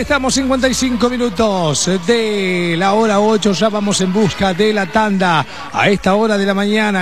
estamos, 55 minutos de la hora 8, ya vamos en busca de la tanda a esta hora de la mañana,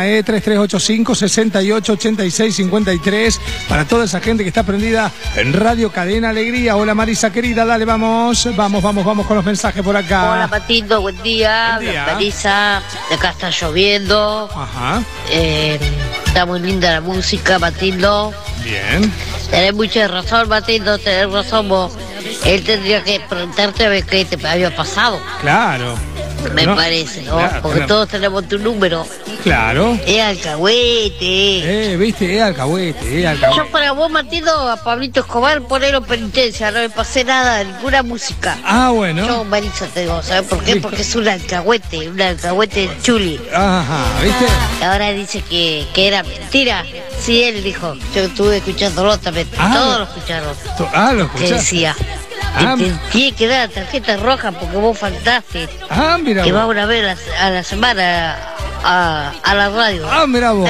3385-6886-53, para toda esa gente que está prendida en Radio Cadena Alegría. Hola Marisa querida, dale, vamos con los mensajes por acá. Hola Patito, buen día. Marisa, acá está lloviendo. Ajá. Está muy linda la música, Patito. Bien. Tenés mucha razón, Patito, tenés razón vos. Él tendría que preguntarte a ver qué te había pasado. Claro. Me parece, ¿no? Claro, porque todos tenemos tu número. Claro. Es alcahuete. Viste, es alcahuete. Yo para vos, Matito, a Pablito Escobar, ponelo penitencia, no me pasé nada, ninguna música. Ah, bueno. Yo, Marisa, te digo, ¿sabes por qué? Porque es un alcahuete chuli. Ajá, ¿viste? Ahora dice que era mentira. Sí, él dijo. Yo estuve escuchándolo también. Todos lo escucharon. Lo escuchaste. Que decía. Que te tiene que dar la tarjeta roja porque vos faltaste. Mira que vos. va una vez a la semana a la radio. Mira vos.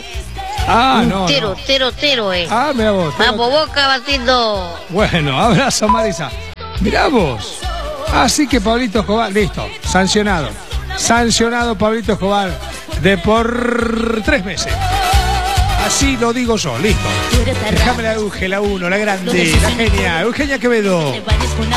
Tero, mira vos. Vamos, Boca batiendo. Bueno, abrazo Marisa. Mirá vos. Así que Pablito Escobar, listo, sancionado. Sancionado Pablito Escobar por 3 meses. Así lo digo yo, listo. Déjame la Euge, la 1, la grande, la genia, Eugenia Quevedo.